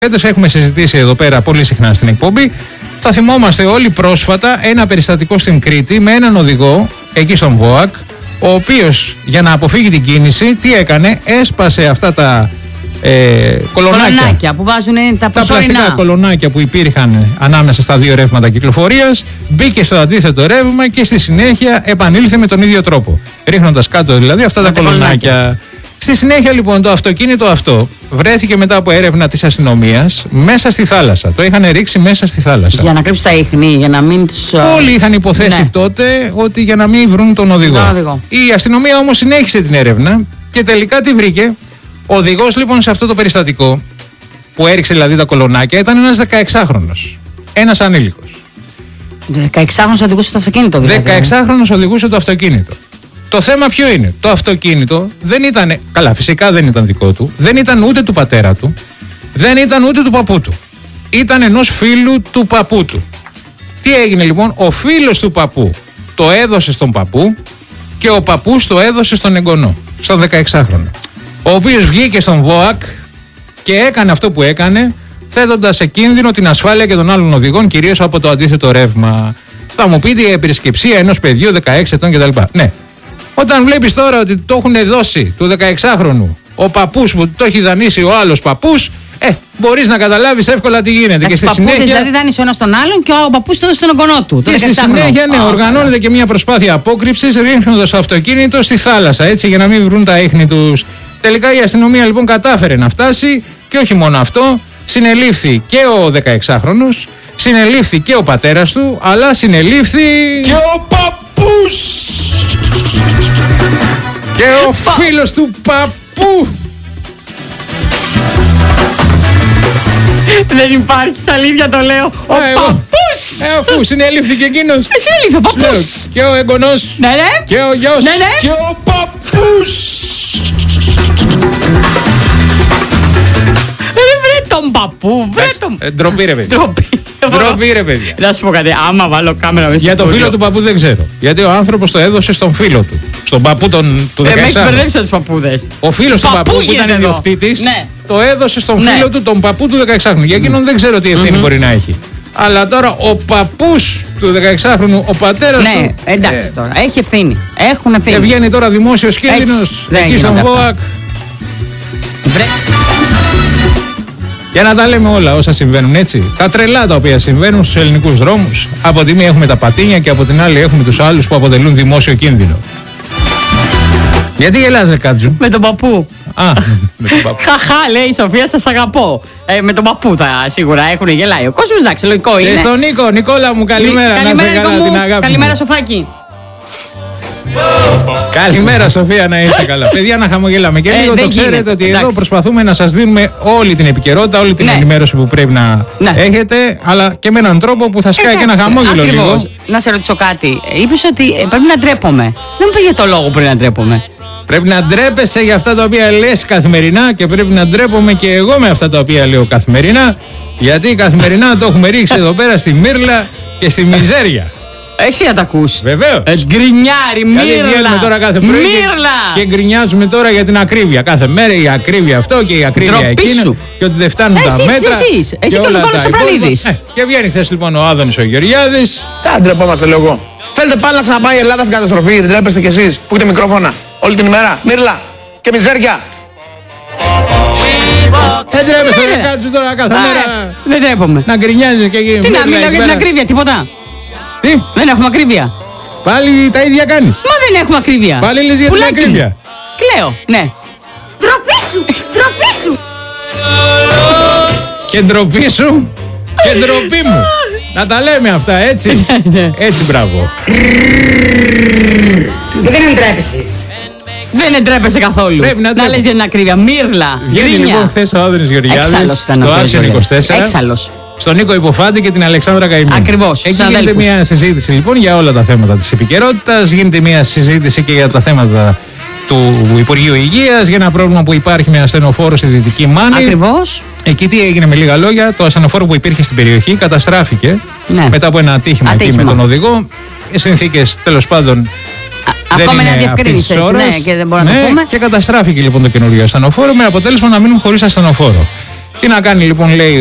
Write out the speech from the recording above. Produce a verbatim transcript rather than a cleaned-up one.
Έχουμε συζητήσει εδώ πέρα πολύ συχνά στην εκπομπή. Θα θυμόμαστε όλοι πρόσφατα ένα περιστατικό στην Κρήτη με έναν οδηγό εκεί στον ΒΟΑΚ, ο οποίος για να αποφύγει την κίνηση, τι έκανε, έσπασε αυτά τα ε, κολονάκια, κολονάκια που βάζουν τα, τα πλαστικά κολονάκια που υπήρχαν ανάμεσα στα δύο ρεύματα κυκλοφορίας, μπήκε στο αντίθετο ρεύμα και στη συνέχεια επανήλθε με τον ίδιο τρόπο, ρίχνοντας κάτω δηλαδή αυτά τα, τα κολονάκια. κολονάκια. Στη συνέχεια λοιπόν το αυτοκίνητο αυτό βρέθηκε μετά από έρευνα της αστυνομίας μέσα στη θάλασσα. Το είχαν ρίξει μέσα στη θάλασσα. Για να κρύψουν τα ίχνη, για να μην τους... Όλοι είχαν υποθέσει ναι. τότε ότι για να μην βρουν τον οδηγό. τον οδηγό. Η αστυνομία όμως συνέχισε την έρευνα και τελικά τι βρήκε. Ο οδηγός λοιπόν σε αυτό το περιστατικό που έριξε δηλαδή τα κολονάκια ήταν ένας δεκαεξάχρονος. Ένας ανήλικος. δεκαεξάχρονος οδηγούσε το αυτοκίνητο δηλαδή. δεκαεξάχρονος οδηγούσε το αυτοκίνητο. Το θέμα ποιο είναι? Το αυτοκίνητο δεν ήταν, καλά φυσικά δεν ήταν δικό του, δεν ήταν ούτε του πατέρα του, δεν ήταν ούτε του παππού του. Ήταν ενός φίλου του παππού του. Τι έγινε λοιπόν? Ο φίλος του παππού το έδωσε στον παππού και ο παππούς το έδωσε στον εγγονό, στον δεκαεξάχρονο. Ο οποίος βγήκε στον ΒΟΑΚ και έκανε αυτό που έκανε, θέτοντας σε κίνδυνο την ασφάλεια και των άλλων οδηγών, κυρίως από το αντίθετο ρεύμα. Θα μου πείτε η επισκεψία ενός παιδιού δεκαέξι ετών κτλ. Ναι. Όταν βλέπεις τώρα ότι το έχουν δώσει του δεκαεξάχρονου ο παππούς που το έχει δανείσει ο άλλος παππούς, ε, μπορείς να καταλάβεις εύκολα τι γίνεται. Και στη συνέχεια. Δηλαδή δάνεισε ο ένας τον άλλον και ο παππούς το έδωσε στον εγγονό του. Και στη συνέχεια, ναι, oh, οργανώνεται yeah. και μια προσπάθεια απόκρυψης, ρίχνοντας το αυτοκίνητο στη θάλασσα, έτσι, για να μην βρουν τα ίχνη τους. Τελικά η αστυνομία λοιπόν κατάφερε να φτάσει και όχι μόνο αυτό, συνελήφθη και ο δεκαεξάχρονος, συνελήφθη και ο πατέρας του, αλλά συνελήφθη και ο παππούς! Και ο φίλος του παππού. Δεν υπάρχει αλήθεια, το λέω. Ο ε, παππούς. Ε, αφού συνέληφθηκε εκείνος. Ε, συνέληφε ο παππούς. Και ο εγγονός. Ναι, ναι. Και ο γιος. Ναι, ναι. Και ο παππούς. Βρε τον παππού, βρε τον. Ντροπή ρε παιδί. Ντροπή ρε παιδιά. Να σου πω κάτι, άμα βάλω κάμερα μέσα. Για τον φίλο του παππού δεν ξέρω. Γιατί ο άνθρωπος το έδωσε στον φίλο του. Στον παππού τον, του δεκαεξάχρονου. Ε, με έχεις μπερδέψει τους παππούδες. Ο φίλος του παππού που ήταν ιδιοκτήτης, ναι. το έδωσε στον ναι. φίλο του τον παππού του δεκαεξάχρονου. Για εκείνον δεν ξέρω τι ευθύνη mm-hmm. μπορεί να έχει. Αλλά τώρα ο παππούς του δεκαεξάχρονου, ο πατέρας ναι, του. Ναι, εντάξει ε, τώρα. Έχει ευθύνη. Έχουν ευθύνη. Και βγαίνει τώρα δημόσιος κίνδυνος εκεί στον ΒΟΑΚ. Για να τα λέμε όλα όσα συμβαίνουν, έτσι. Τα τρελά τα οποία συμβαίνουν στους ελληνικούς δρόμους. Από τη μία έχουμε τα πατίνια και από την άλλη έχουμε τους άλλους που αποτελούν δημόσιο κίνδυνο. Γιατί γελάς ρε Κάτζου? Με τον παππού. Α, με τον παππού. Χαχά, λέει η Σοφία, σας αγαπώ. Ε, με τον παππού θα σίγουρα έχουν γελάει. Ο κόσμος, εντάξει, λογικό είναι. Και στον Νίκο, Νικόλα μου, καλημέρα. Καλημέρα, να σε καλά, την αγάπη. Καλημέρα, Σοφάκη. Καλημέρα Σοφία, να είσαι καλά. Παιδιά, να χαμογελάμε και λίγο. Ε, το ξέρετε γίνεται. Ότι εντάξει. Εδώ προσπαθούμε να σας δίνουμε όλη την επικαιρότητα, όλη την ναι. ενημέρωση που πρέπει να ναι. έχετε, αλλά και με έναν τρόπο που θα σκάει και ένα χαμόγελο λίγο. Να σε ρωτήσω κάτι. Είπες ότι πρέπει να ντρέπομαι. Δεν μου πήγε το λόγο πρέπει να ντρέπομαι. Πρέπει να ντρέπεσαι για αυτά τα οποία λες καθημερινά και πρέπει να ντρέπομαι και εγώ με αυτά τα οποία λέω καθημερινά. Γιατί καθημερινά το έχουμε ρίξει εδώ πέρα στη μύρλα και στη μιζέρια. Εσύ να τα ακούς. Βεβαίως. Ε, γκρινιάρι, μύρλα. Τώρα κάθε πρωί μύρλα. Και, και γκρινιάζουμε τώρα για την ακρίβεια. Κάθε μέρα η ακρίβεια αυτό και η ακρίβεια εκείνο. Και ότι δεν φτάνουν εσείς, τα μέτρα. Εσείς, εσύ και ο Νικόλας Σαπρανίδης. Ε, και βγαίνει χθες λοιπόν ο Άδωνης ο Γεωργιάδης. Τι ντρεπόμαστε λέω εγώ. Θέλετε πάλι να ξαναπάει η Ελλάδα στην καταστροφή? Δεν τρέπεστε κι εσείς που έχετε μικρόφωνα όλη την ημέρα? Μύρλα και μιζέρια. Δεν τρέπεστε να κάτσουν τώρα κάθε μέρα. Δεν τρέπομαι. Να γκρινιάζεις και εκεί. Τι να μιλάω για την ακρίβεια, τίποτα. Τι? Δεν έχουμε ακρίβεια. Πάλι τα ίδια κάνεις. Μα δεν έχουμε ακρίβεια. Πάλι λες για την ακρίβεια. Κλαίω, ναι. Ντροπή σου, ντροπή σου. Και ντροπή σου και ντροπή μου. Να τα λέμε αυτά, έτσι. Έτσι, μπράβο. Δεν εντρέπεσαι. Δεν εντρέπεσαι καθόλου. Να λες για την ακρίβεια. Μύρλα. Βγαίνει λοιπόν χθες ο Άδωνης Γεωργιάδης στο Άξιον είκοσι τέσσερα. Έξαλλος. Στον Νίκο Υποφάντη και την Αλεξάνδρα Καημή. Ακριβώς. Εκεί γίνεται μια συζήτηση λοιπόν για όλα τα θέματα της επικαιρότητας. Γίνεται μια συζήτηση και για τα θέματα του Υπουργείου Υγείας, για ένα πρόβλημα που υπάρχει με ασθενοφόρο στη Δυτική Μάνη. Ακριβώς. Εκεί τι έγινε με λίγα λόγια? Το ασθενοφόρο που υπήρχε στην περιοχή καταστράφηκε ναι. μετά από ένα ατύχημα, ατύχημα εκεί με τον οδηγό. Οι συνθήκες τέλος πάντων. Ακόμα είναι διευκρίνηση, ναι, και δεν μπορούμε ναι, να το πούμε. Και καταστράφηκε λοιπόν το καινούργιο ασθενοφόρο με αποτέλεσμα να μείνουν χωρίς ασθενοφόρο. Τι να κάνει λοιπόν, λέει